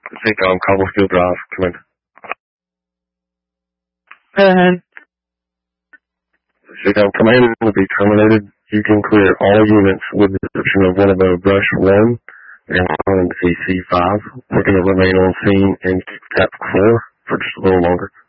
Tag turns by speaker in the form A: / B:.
A: CTOM, Cobblestone Drive, come in.
B: And
A: CTOM, command will be terminated. You can clear all units with the exception of one of the brush 1 and on AC5. We're going to remain on scene and cap 4 for just a little longer.